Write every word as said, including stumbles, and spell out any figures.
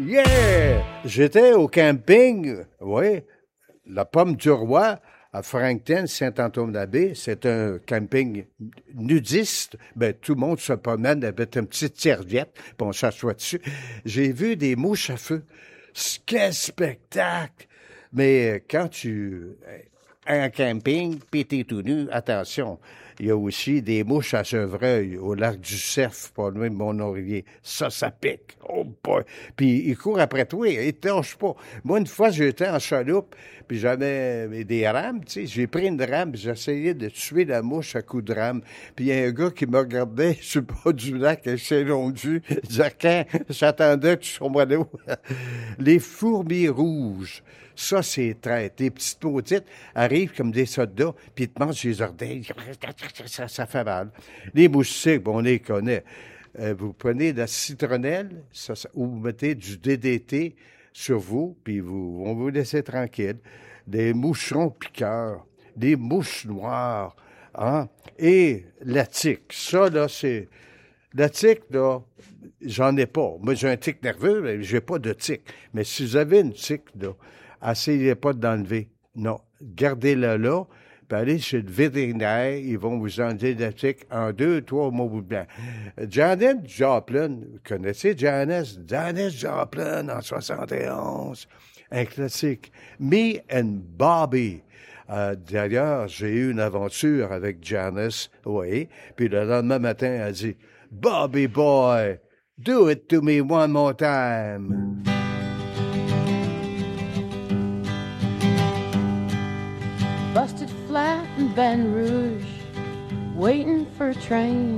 Yeah! J'étais au camping, oui, la Pomme du Roi, à Frankton, Saint-Antoine-d'Abbé. C'est un camping nudiste. Ben, tout le monde se promène avec une petite serviette, puis on s'assoit dessus. J'ai vu des mouches à feu. Quel spectacle! Mais quand tu... Un camping, puis t'es tout nu, attention. Il y a aussi des mouches à chevreuil au lac du Cerf, pas loin de Mont-Laurier. Ça, ça pique. Oh boy! Puis ils courent après toi, ils te lâchent pas. Moi, une fois, j'étais en chaloupe, puis j'avais des rames, tu sais. J'ai pris une rame, puis j'essayais de tuer la mouche à coups de rame. Puis il y a un gars qui me regardait sur le bas du lac avec ses longues vues. Il disait, quand j'attendais que tu sois là. Les fourmis rouges. Ça, c'est traite. Les petites maudites arrivent comme des soldats, puis ils te mangent les orteils. Ça, ça fait mal. Les moustiques, bon, on les connaît. Euh, vous prenez de la citronnelle, ça, ça, ou vous mettez du D D T sur vous, puis vous, on vous laisse tranquille. Des moucherons piqueurs, des mouches noires, hein, et la tique. Ça, là, c'est... La tique, là, j'en ai pas. Moi, j'ai un tic nerveux, mais j'ai pas de tic. Mais si vous avez une tique, là, essayez pas de l'enlever. Non. Gardez-la là, puis allez chez le vétérinaire, ils vont vous enlever la tique en deux, trois mois bout blanc. Janet Joplin, vous connaissez Janis? Janis Joplin en soixante et onze. Un classique. Me and Bobby. Euh, d'ailleurs, j'ai eu une aventure avec Janice, oui. Puis le lendemain matin, elle dit, Bobby boy, do it to me one more time. Busted flat in Baton Rouge, waiting for a train.